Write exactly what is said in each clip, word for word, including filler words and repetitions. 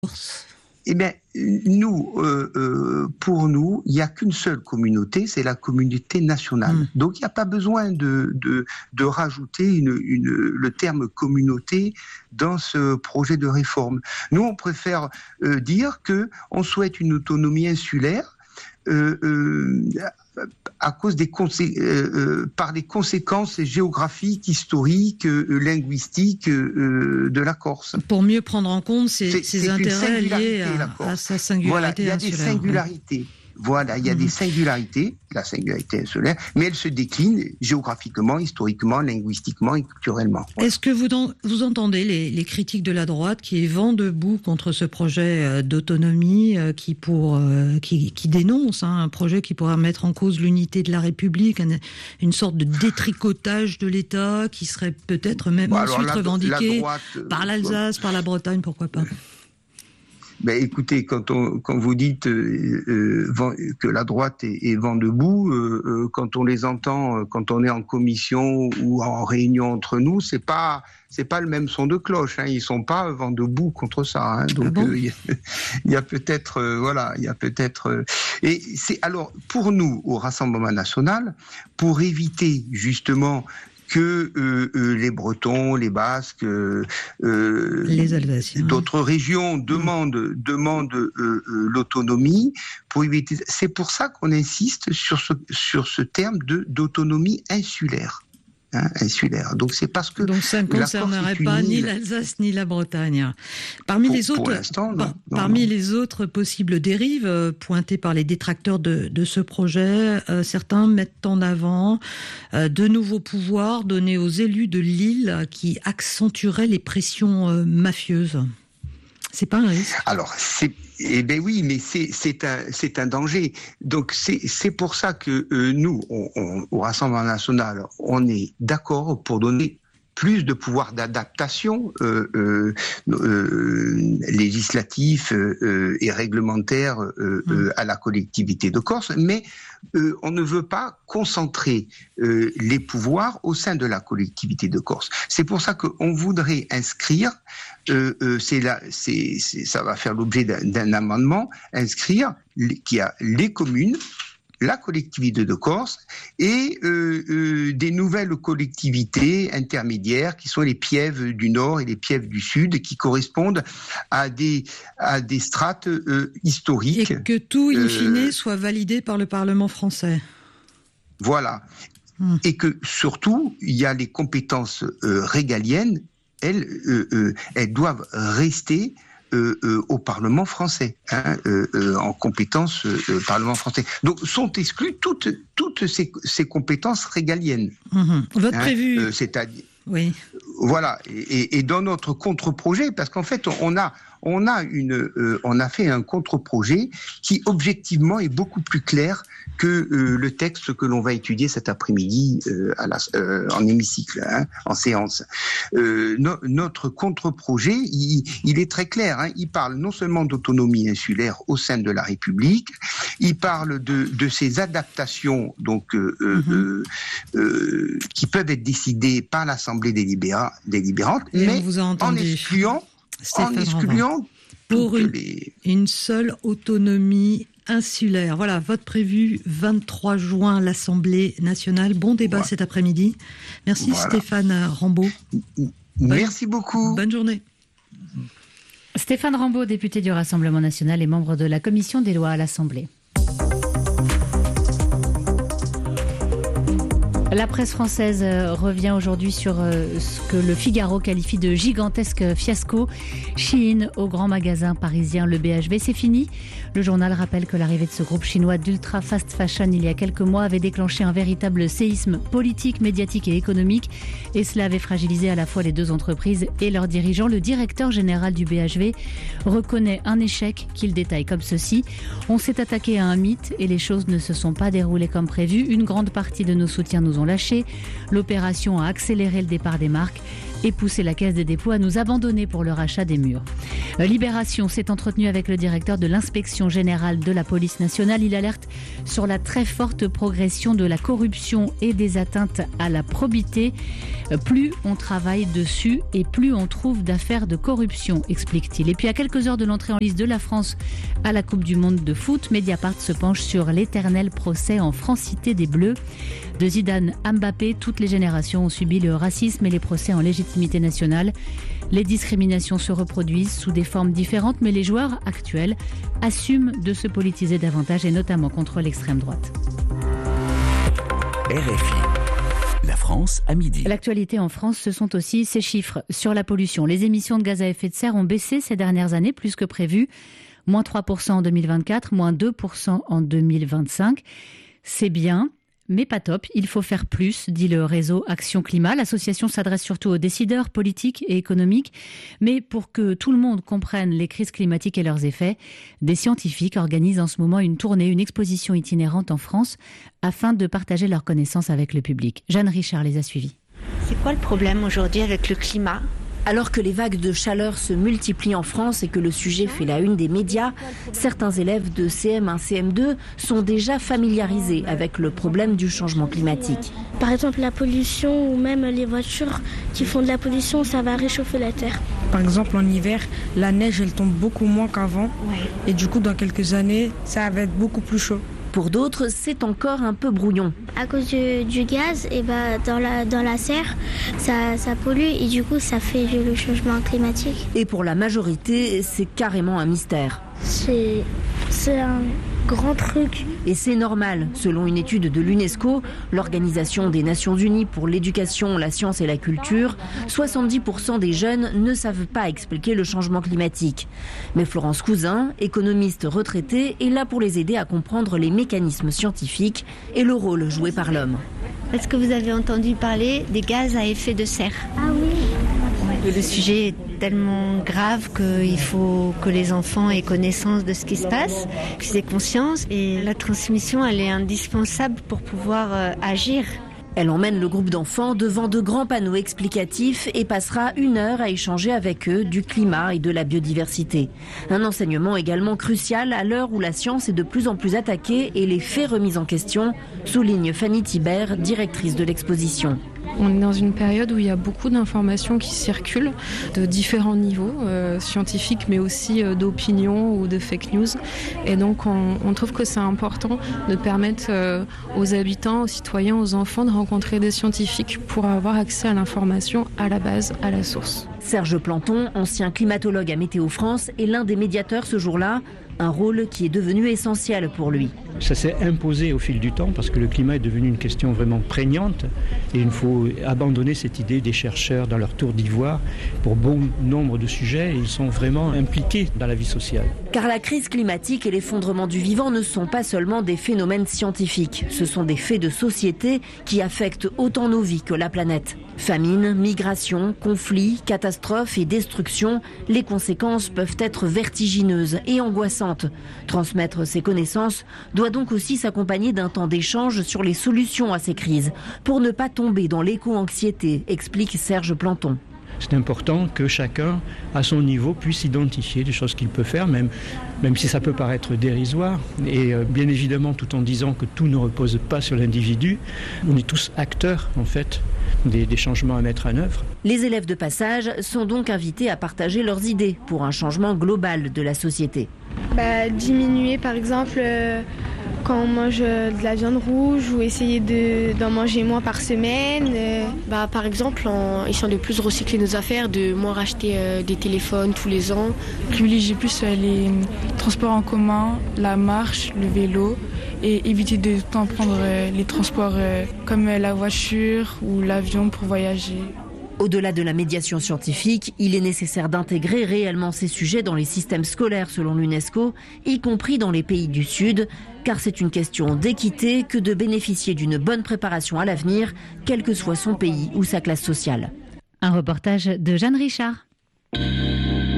Eh bien, nous, euh, euh, pour nous, il n'y a qu'une seule communauté, c'est la communauté nationale. Mmh. Donc, il n'y a pas besoin de, de, de rajouter une, une, le terme communauté dans ce projet de réforme. Nous, on préfère euh, dire qu'on souhaite une autonomie insulaire euh, euh, à cause des consé- euh, euh, par des conséquences géographiques, historiques, euh, linguistiques euh, de la Corse. Pour mieux prendre en compte ces, c'est, ces c'est intérêts liés à, à sa singularité. Voilà, il y a insulaire, des singularités. Ouais. Voilà, il y a mmh. des singularités, la singularité insulaire, mais elle se décline géographiquement, historiquement, linguistiquement et culturellement. Ouais. Est-ce que vous, dans, vous entendez les, les critiques de la droite qui est vent debout contre ce projet euh, d'autonomie euh, qui, pour, euh, qui, qui dénonce hein, un projet qui pourrait mettre en cause l'unité de la République, une, une sorte de détricotage de l'État qui serait peut-être même bon, ensuite la, revendiqué la droite, par l'Alsace, euh, par la Bretagne, pourquoi pas ? Ben, écoutez, quand, on, quand vous dites euh, euh, que la droite est, est vent debout, euh, euh, quand on les entend, quand on est en commission ou en réunion entre nous, c'est pas c'est pas le même son de cloche. Hein, ils sont pas vent debout contre ça. Hein, donc il ah bon euh, y, y a peut-être euh, voilà, il y a peut-être euh, et c'est alors pour nous au Rassemblement national, pour éviter justement que euh, euh, les Bretons, les Basques, euh, les Alsaciens, d'autres régions demandent, mmh. demandent euh, euh, l'autonomie. Pour éviter, c'est pour ça qu'on insiste sur ce, sur ce terme de, d'autonomie insulaire. Hein, insulaire. Donc c'est parce que donc ça ne concernerait pas ni l'Alsace ni la Bretagne. Parmi pour, les autres, non, par, non, parmi non. les autres possibles dérives euh, pointées par les détracteurs de, de ce projet, euh, certains mettent en avant euh, de nouveaux pouvoirs donnés aux élus de l'île qui accentueraient les pressions euh, mafieuses. C'est pas un risque. Alors c'est Eh ben oui, mais c'est c'est un c'est un danger. Donc c'est c'est pour ça que euh, nous, on, on, au Rassemblement national, on est d'accord pour donner plus de pouvoir d'adaptation euh, euh, euh, législatif euh, et réglementaire euh, mmh. euh, à la collectivité de Corse, mais euh, on ne veut pas concentrer euh, les pouvoirs au sein de la collectivité de Corse. C'est pour ça qu'on voudrait inscrire, euh, euh, c'est là, c'est, c'est ça va faire l'objet d'un, d'un amendement, inscrire qu'il y a les communes, la collectivité de Corse et euh, euh, des nouvelles collectivités intermédiaires qui sont les pièves du Nord et les pièves du Sud qui correspondent à des, à des strates euh, historiques. Et que tout, in fine, euh, soit validé par le Parlement français. Voilà. Hum. Et que surtout, il y a les compétences euh, régaliennes, elles, euh, euh, elles doivent rester Euh, euh, au Parlement français, hein, euh, euh, en compétences euh, Parlement français. Donc sont exclues toutes toutes ces, ces compétences régaliennes. Mmh. Votre hein, prévu, euh, c'est-à-dire, oui. Voilà. Et, et dans notre contre-projet, parce qu'en fait, on a on a une euh, on a fait un contre-projet qui objectivement est beaucoup plus clair que euh, le texte que l'on va étudier cet après-midi euh, à la, euh, en hémicycle, hein, en séance. Euh, no, notre contre-projet, il, il est très clair. Hein, il parle non seulement d'autonomie insulaire au sein de la République, il parle de, de ces adaptations donc euh, mm-hmm. euh, euh, qui peuvent être décidées par l'Assemblée délibéra, délibérante, Et mais en excluant, en excluant pour une, les... une seule autonomie insulaire. Voilà, vote prévu vingt-trois juin à l'Assemblée nationale. Bon débat voilà. cet après-midi. Merci voilà. Stéphane Rambaud. Merci bonne, beaucoup. Bonne journée. Stéphane Rambaud, député du Rassemblement national et membre de la commission des lois à l'Assemblée. La presse française revient aujourd'hui sur ce que le Figaro qualifie de gigantesque fiasco. Shein au grand magasin parisien Le B H V, c'est fini. Le journal rappelle que l'arrivée de ce groupe chinois d'ultra fast fashion il y a quelques mois avait déclenché un véritable séisme politique, médiatique et économique. Et cela avait fragilisé à la fois les deux entreprises et leurs dirigeants. Le directeur général du B H V reconnaît un échec qu'il détaille comme ceci. On s'est attaqué à un mythe et les choses ne se sont pas déroulées comme prévu. Une grande partie de nos soutiens nous ont lâchés. L'opération a accéléré le départ des marques. et pousser la Caisse des dépôts à nous abandonner pour le rachat des murs. Libération s'est entretenu avec le directeur de l'inspection générale de la police nationale. Il alerte sur la très forte progression de la corruption et des atteintes à la probité. Plus on travaille dessus et plus on trouve d'affaires de corruption, explique-t-il. Et puis à quelques heures de l'entrée en lice de la France à la Coupe du Monde de foot, Mediapart se penche sur l'éternel procès en francité des Bleus. De Zidane à Mbappé, toutes les générations ont subi le racisme et les procès en légitimité nationale. Les discriminations se reproduisent sous des formes différentes, mais les joueurs actuels assument de se politiser davantage, et notamment contre l'extrême droite. R F I, la France à midi. L'actualité en France, ce sont aussi ces chiffres sur la pollution. Les émissions de gaz à effet de serre ont baissé ces dernières années, plus que prévu. moins trois pour cent en deux mille vingt-quatre, moins deux pour cent en deux mille vingt-cinq. C'est bien, mais pas top. Il faut faire plus, dit le réseau Action Climat. L'association s'adresse surtout aux décideurs politiques et économiques. Mais pour que tout le monde comprenne les crises climatiques et leurs effets, des scientifiques organisent en ce moment une tournée, une exposition itinérante en France afin de partager leurs connaissances avec le public. Jeanne Richard les a suivis. C'est quoi le problème aujourd'hui avec le climat ? Alors que les vagues de chaleur se multiplient en France et que le sujet fait la une des médias, certains élèves de C M un C M deux sont déjà familiarisés avec le problème du changement climatique. Par exemple, la pollution ou même les voitures qui font de la pollution, ça va réchauffer la terre. Par exemple, en hiver, la neige, elle tombe beaucoup moins qu'avant. Ouais. Et du coup, dans quelques années, ça va être beaucoup plus chaud. Pour d'autres, c'est encore un peu brouillon. À cause du, du gaz, et bah, dans, la, dans la serre, ça, ça pollue et du coup, ça fait le changement climatique. Et pour la majorité, c'est carrément un mystère. C'est, c'est un grand truc. Et c'est normal. Selon une étude de l'UNESCO, l'Organisation des Nations Unies pour l'éducation, la science et la culture, soixante-dix pour cent des jeunes ne savent pas expliquer le changement climatique. Mais Florence Cousin, économiste retraitée, est là pour les aider à comprendre les mécanismes scientifiques et le rôle joué par l'homme. Est-ce que vous avez entendu parler des gaz à effet de serre ? Ah oui. Le sujet est tellement grave qu'il faut que les enfants aient connaissance de ce qui se passe, qu'ils aient conscience. Et la transmission, elle est indispensable pour pouvoir euh, agir. Elle emmène le groupe d'enfants devant de grands panneaux explicatifs et passera une heure à échanger avec eux du climat et de la biodiversité. Un enseignement également crucial à l'heure où la science est de plus en plus attaquée et les faits remis en question, souligne Fanny Thibert, directrice de l'exposition. On est dans une période où il y a beaucoup d'informations qui circulent de différents niveaux, euh, scientifiques mais aussi euh, d'opinion ou de fake news. Et donc on, on trouve que c'est important de permettre euh, aux habitants, aux citoyens, aux enfants de rencontrer des scientifiques pour avoir accès à l'information à la base, à la source. Serge Planton, ancien climatologue à Météo France, est l'un des médiateurs ce jour-là. Un rôle qui est devenu essentiel pour lui. Ça s'est imposé au fil du temps parce que le climat est devenu une question vraiment prégnante et il faut abandonner cette idée des chercheurs dans leur tour d'ivoire. Pour bon nombre de sujets, ils sont vraiment impliqués dans la vie sociale. Car la crise climatique et l'effondrement du vivant ne sont pas seulement des phénomènes scientifiques. Ce sont des faits de société qui affectent autant nos vies que la planète. Famine, migration, conflits, catastrophes et destruction, les conséquences peuvent être vertigineuses et angoissantes. Transmettre ces connaissances doit donc aussi s'accompagner d'un temps d'échange sur les solutions à ces crises, pour ne pas tomber dans l'éco-anxiété, explique Serge Planton. C'est important que chacun, à son niveau, puisse identifier des choses qu'il peut faire, même, même si ça peut paraître dérisoire. Et euh, bien évidemment, tout en disant que tout ne repose pas sur l'individu, on est tous acteurs, en fait, des, des changements à mettre en œuvre. Les élèves de passage sont donc invités à partager leurs idées pour un changement global de la société. Bah, diminuer, par exemple, euh, quand on mange de la viande rouge ou essayer de, d'en manger moins par semaine. Euh. Bah, par exemple, en essayant de plus recycler nos affaires, de moins racheter euh, des téléphones tous les ans. Privilégier plus euh, les transports en commun, la marche, le vélo et éviter de tout le temps prendre euh, les transports euh, comme euh, la voiture ou l'avion pour voyager. Au-delà de la médiation scientifique, il est nécessaire d'intégrer réellement ces sujets dans les systèmes scolaires selon l'UNESCO, y compris dans les pays du Sud, car c'est une question d'équité que de bénéficier d'une bonne préparation à l'avenir, quel que soit son pays ou sa classe sociale. Un reportage de Jeanne Richard.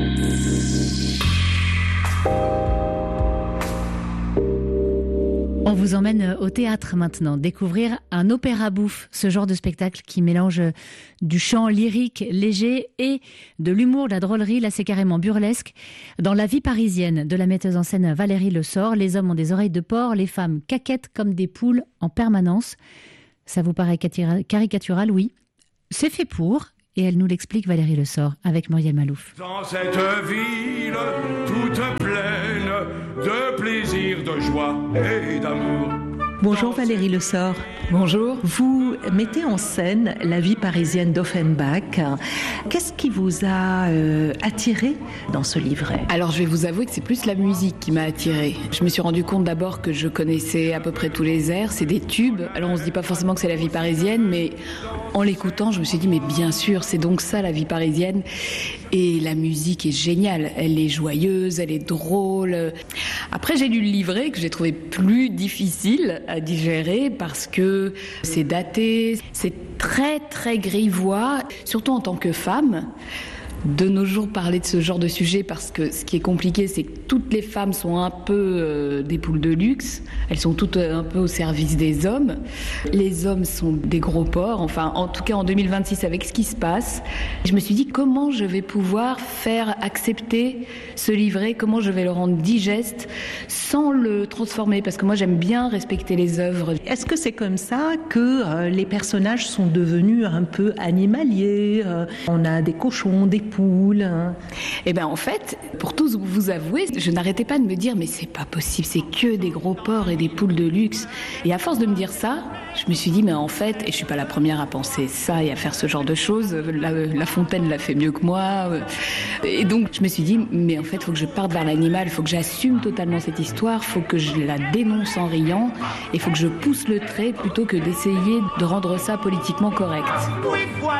On On vous emmène au théâtre maintenant, découvrir un opéra bouffe, ce genre de spectacle qui mélange du chant lyrique léger et de l'humour, de la drôlerie, là c'est carrément burlesque. Dans La vie parisienne de la metteuse en scène Valérie Le Sort, les hommes ont des oreilles de porc, les femmes caquettent comme des poules en permanence. Ça vous paraît caricatural? Oui. C'est fait pour, et elle nous l'explique Valérie Le Sort avec Muriel Malouf. Dans cette ville toute pleine de plaisir, de joie et d'amour. Bonjour Valérie Le Sort. Bonjour. Vous mettez en scène La vie parisienne d'Offenbach. Qu'est-ce qui vous a euh, attiré dans ce livret? Alors je vais vous avouer que c'est plus la musique qui m'a attirée. Je me suis rendu compte d'abord que je connaissais à peu près tous les airs, c'est des tubes. Alors on se dit pas forcément que c'est la vie parisienne, mais en l'écoutant, je me suis dit mais bien sûr, c'est donc ça la vie parisienne. Et la musique est géniale, elle est joyeuse, elle est drôle. Après j'ai lu le livret que j'ai trouvé plus difficile à digérer parce que c'est daté, c'est très très grivois, surtout en tant que femme. De nos jours, parler de ce genre de sujet, parce que ce qui est compliqué, c'est que toutes les femmes sont un peu euh, des poules de luxe. Elles sont toutes un peu au service des hommes. Les hommes sont des gros porcs. Enfin, en tout cas, en deux mille vingt-six, avec ce qui se passe, je me suis dit comment je vais pouvoir faire accepter ce livret, comment je vais le rendre digeste sans le transformer, parce que moi, j'aime bien respecter les œuvres. Est-ce que c'est comme ça que euh, les personnages sont devenus un peu animaliers? euh, On a des cochons, des poules. Hein. Eh bien, en fait, pour tous vous avouer, je n'arrêtais pas de me dire mais c'est pas possible, c'est que des gros porcs et des poules de luxe. Et à force de me dire ça, je me suis dit mais en fait, et je suis pas la première à penser ça et à faire ce genre de choses, La, la Fontaine l'a fait mieux que moi. Et donc je me suis dit mais en fait, il faut que je parte vers l'animal, il faut que j'assume totalement cette histoire, il faut que je la dénonce en riant, et il faut que je pousse le trait plutôt que d'essayer de rendre ça politiquement correct.